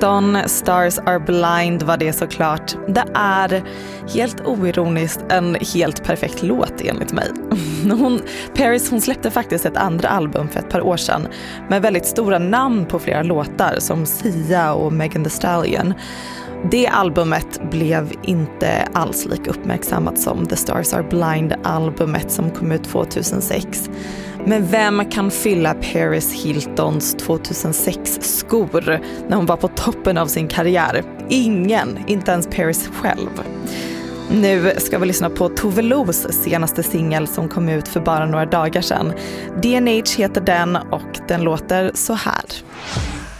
Hilton, Stars Are Blind var det såklart. Det är helt oironiskt en helt perfekt låt enligt mig. Paris släppte faktiskt ett andra album för ett par år sedan med väldigt stora namn på flera låtar som Sia och Megan Thee Stallion. Det albumet blev inte alls lika uppmärksammat som The Stars Are Blind-albumet som kom ut 2006. Men vem kan fylla Paris Hiltons 2006-skor när hon var på toppen av sin karriär? Ingen, inte ens Paris själv. Nu ska vi lyssna på Tove Los senaste singel som kom ut för bara några dagar sedan. DNH heter den och den låter så här.